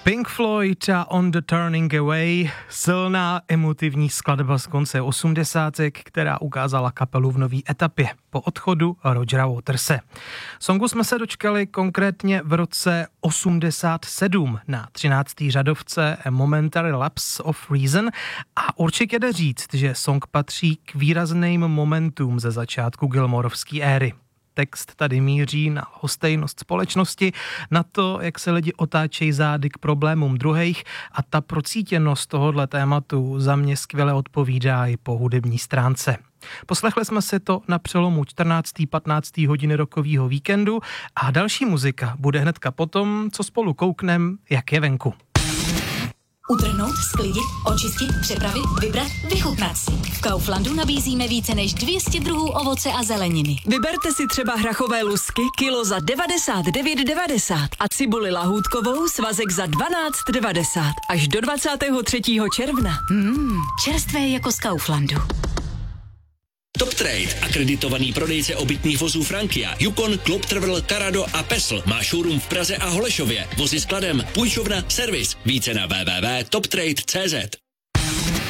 Pink Floyd a On the Turning Away, silná emotivní skladba z konce 80, která ukázala kapelu v nové etapě po odchodu Rogera Waterse. Songu jsme se dočkali konkrétně v roce 87 na 13. řadovce A Momentary Lapse of Reason a určitě jde říct, že song patří k výrazným momentům ze začátku Gilmorovské éry. Text tady míří na lhostejnost společnosti, na to, jak se lidi otáčejí zády k problémům druhých a ta procítěnost tohohle tématu za mě skvěle odpovídá i po hudební stránce. Poslechli jsme si to na přelomu 14. 15. hodiny rokového víkendu a další muzika bude hnedka potom, co spolu kouknem, jak je venku. Utrhnout, sklidit, očistit, přepravit, vybrat, vychutnat si. V Kauflandu nabízíme více než 200 druhů ovoce a zeleniny. Vyberte si třeba hrachové lusky, kilo za 99,90 a cibuli lahůdkovou, svazek za 12,90 až do 23. června. Čerstvé jako z Kauflandu. Top Trade, akreditovaný prodejce obytných vozů Frankia, Yukon, Club Travel, Carado a Pesl. Má showroom v Praze a Holešově. Vozy skladem, půjčovna, servis. Více na www.toptrade.cz.